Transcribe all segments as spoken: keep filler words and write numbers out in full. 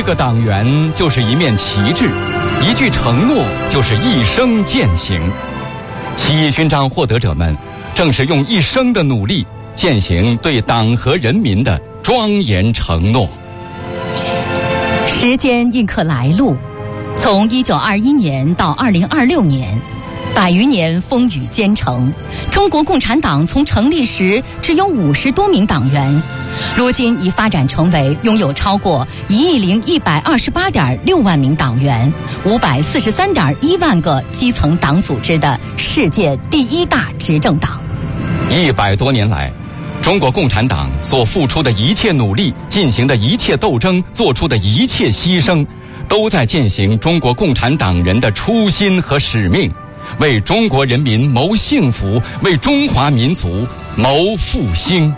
一个党员就是一面旗帜，一句承诺就是一生践行。七一勋章获得者们正是用一生的努力践行对党和人民的庄严承诺。 时间印刻来路，从一九二一年到二零二六年，百余年风雨兼程，中国共产党从成立时只有五十多名党员，如今已发展成为拥有超过一亿零一百二十八点六万名党员、五百四十三点一万个基层党组织的世界第一大执政党。 一百多年来，中国共产党所付出的一切努力、进行的一切斗争、做出的一切牺牲，都在践行中国共产党人的初心和使命，为中国人民谋幸福，为中华民族谋复兴。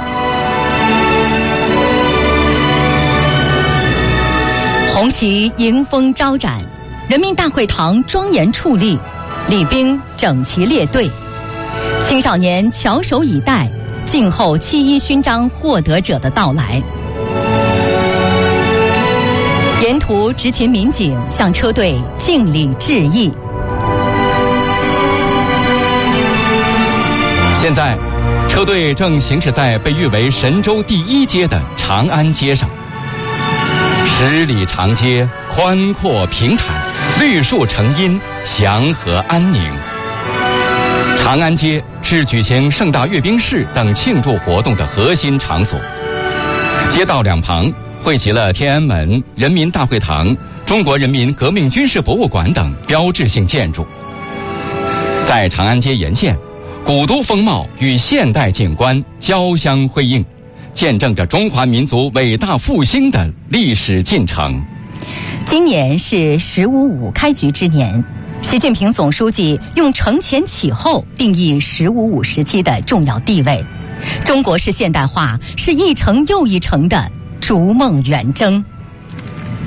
红旗迎风招展，人民大会堂庄严矗立，礼兵整齐列队，青少年翘首以待，静候七一勋章获得者的到来。沿途执勤民警向车队敬礼致意。 现在，车队正行驶在被誉为神州第一街的长安街上。十里长街，宽阔平坦，绿树成荫，祥和安宁。长安街是举行盛大阅兵式等庆祝活动的核心场所。街道两旁汇集了天安门、人民大会堂、中国人民革命军事博物馆等标志性建筑。在长安街沿线，古都风貌与现代景观交相辉映，见证着中华民族伟大复兴的历史进程。 今年是十五五开局之年，习近平总书记用承前启后定义十五五时期的重要地位。中国式现代化是一程又一程的逐梦远征。